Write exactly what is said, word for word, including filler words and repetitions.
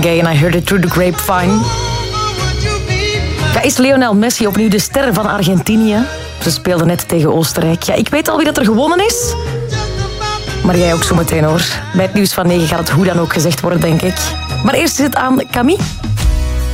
Gay and I heard it through the grapevine. Ja, is Lionel Messi opnieuw de ster van Argentinië? Ze speelden net tegen Oostenrijk. Ja, ik weet al wie dat er gewonnen is. Maar jij ook zo meteen hoor. Bij het nieuws van negen gaat het hoe dan ook gezegd worden, denk ik. Maar eerst is het aan Camille.